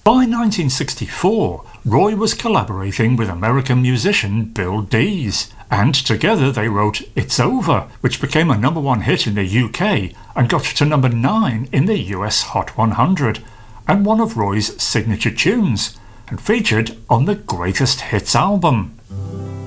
By 1964, Roy was collaborating with American musician Bill Dees, and together they wrote It's Over, which became a #1 hit in the UK and got to #9 in the US Hot 100, and one of Roy's signature tunes, and featured on the Greatest Hits album.